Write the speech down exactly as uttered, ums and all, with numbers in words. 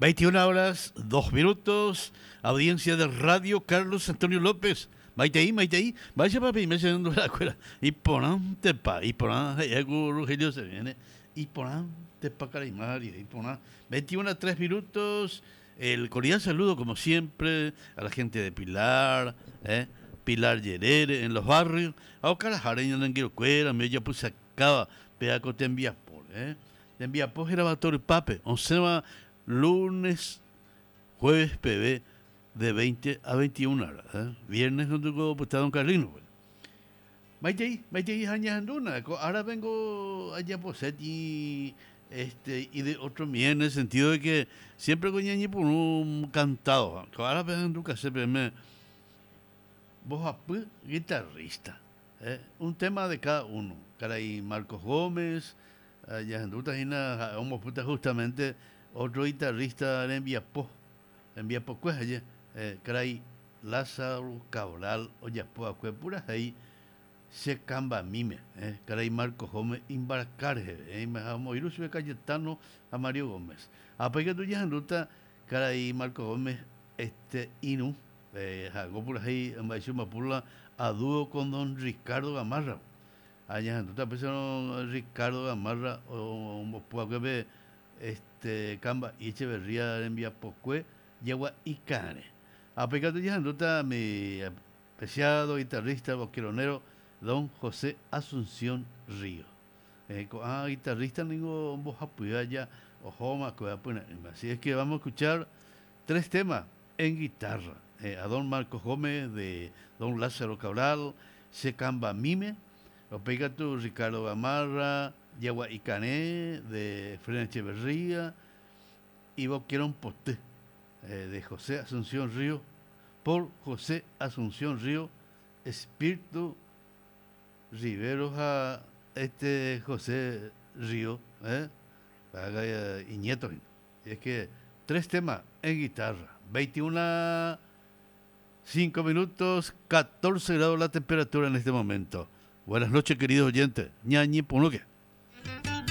veintiuna horas, dos minutos, audiencia de Radio Carlos Antonio López. Maiteí, Maiteí, vaya papi, me segundo la escuela. Y ponante pa, y ponante, ya Rogelio se viene. Y ponante pa Carimario, y ponante. veintiuna, tres minutos. El cordial saludo, como siempre, a la gente de Pilar, eh, Pilar Yerere, en los barrios. A Ocarajareño, en Anguirocuera, me ya puse acaba, pedaco te envía por, eh. Te envía por grabatorio pape, onceva lunes, jueves P B de veinte a veintiuna horas, ¿eh? Viernes no tengo pues, don Carlino. Bueno. Maite, Maite, añadanduna. Ahora vengo allá por Seti, este, y de otro bien, en el sentido de que siempre coñañi por un cantado. Ahora vengo a hacerme vos apu guitarrista. ¿Eh? Un tema de cada uno. Caray, Marcos Gómez, allá en Dutagina, justamente otro guitarrista en Viapó, en Viapó, pues allá. Eh, caray, Lázaro Cabral, oye, pues, pues, puras ahí, se camba mime, eh, caray, Marcos Gómez, Imbarcarje, eh, me amo, Iruso de Cayetano, a Mario Gómez. Aparte tú ya en ruta, caray, Marcos Gómez, este, Inu, eh, hago por ahí, en Baixo Mapula, a dúo con don Ricardo Gamarra. Allá en ruta, pues, don Ricardo Gamarra, o, pues, que ve, este, camba, y Echeverría, en Viapocue, Yagua y Cane. Aplicando ya en ruta mi apreciado guitarrista boqueronero don José Asunción Río. Eh, ah, guitarrista ningo voz apoyaya o joma, así es que vamos a escuchar tres temas en guitarra. Eh, a don Marcos Gómez de don Lázaro Cabral, Secamba Mime, Opegatu Ricardo Gamarra, Yagua y Cané de Frena Echeverría y Boquerón Posté. Eh, de José Asunción Río, por José Asunción Río, Espíritu Riveros a este José Río, ¿eh? y nietos. Y es que tres temas en guitarra, veintiuna, cinco minutos, catorce grados la temperatura en este momento. Buenas noches, queridos oyentes. Ñañi Punuque.